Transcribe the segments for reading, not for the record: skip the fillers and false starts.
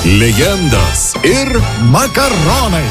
Legendos ir makaronai.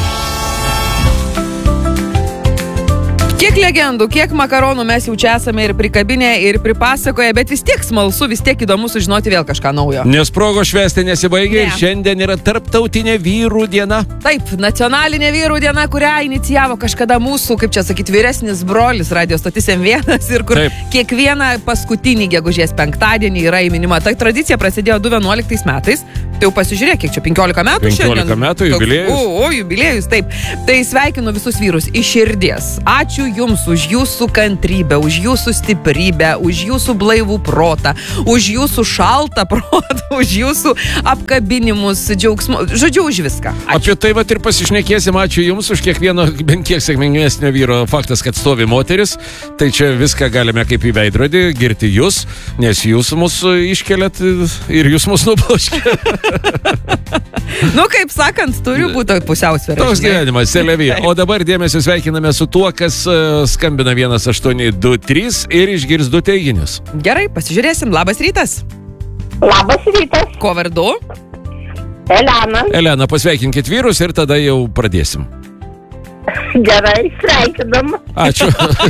Kiek legendų, kiek makaronų mes jau čia esame ir prikabinę, ir pripasakoję, bet vis tiek smalsu, vis tiek įdomu sužinoti vėl kažką naujo. Nes progos švęsti nesibaigia ir šiandien yra tarptautinė vyrų diena. Taip, nacionalinė vyrų diena, kurią inicijavo kažkada mūsų, kaip čia sakyti, vyresnis brolis Radio Stotis M1 ir kur kiekvieną paskutinį gegužės penktadienį yra įminima. Ta tradicija prasidėjo 2011 metais. Tai jau pasižiūrėk, kiek čia 15 metų šiandien. 15 metų jubiliejus. O, jubiliejus, taip. Tai sveikinu visus vyrus iš širdies. Ačiū Jums už Jūsų kantrybę, už Jūsų stiprybę, už Jūsų blaivų protą, už Jūsų šaltą protą, už Jūsų apkabinimus, džiaugsmų, žodžiu, už viską. Ačiū. Apie tai vat ir pasišnekėsim. Ačiū Jums už kiekvieno, bent kiek sėkmingesnio vyro faktas, kad stovi moteris. Tai čia viską galime kaip į veidrodį girti Jūs, nes Jūs mus iškeliat ir Jūs mus nubloškėt. Nu, kaip sakant, turi būti pusiausvėra. Toks gyvenimas, Selevija. O dabar dėmesio sveikiname su tuo, kas skambina 1823 ir išgirs du teiginius. Gerai, pasižiūrėsim. Labas rytas. Labas rytas. Ko vardu? Elena. Elena, pasveikinkit vyrus ir tada jau pradėsim. Gerai, sveikinam. Ačiū.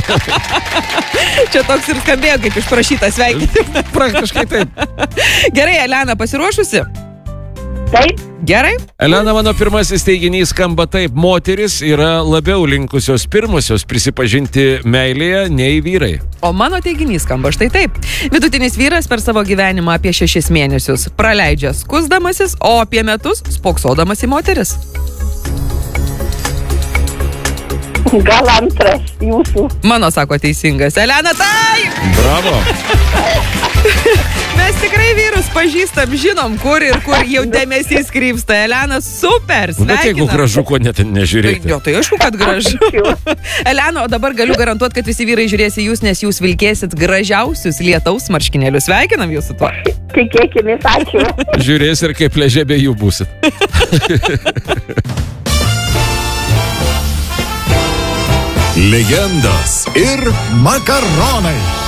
Čia toks ir skambėjo, kaip išprašyta sveikinti. Praktiškai taip. Gerai, Elena, pasiruošusi? Taip. Gerai. Elena, mano pirmasis teiginys skamba taip. Moteris yra labiau linkusios pirmosios prisipažinti meilėje nei vyrai. O mano teiginys skamba štai taip. Vidutinis vyras per savo gyvenimą apie 6 mėnesius praleidžia skusdamasis, o apie metus spoksodamas į moteris. Gal antras jūsų. Mano sako teisingas. Elena, tai! Bravo. Mes tikrai vyrus pažįstam, žinom, kur jau dėmesys krypsta. Elena, super, sveikinam. Bet jeigu gražu, ko net nežiūrėti. Tai aišku, kad gražu. Elena, o dabar galiu garantuoti, kad visi vyrai žiūrės į jūs, nes jūs vilkėsit gražiausius lietaus marškinėlius. Sveikinam jūs su tuo. Tikėkimės, ačiū. Žiūrės ir kaip ležė be jų būsit. Legendos ir makaronai.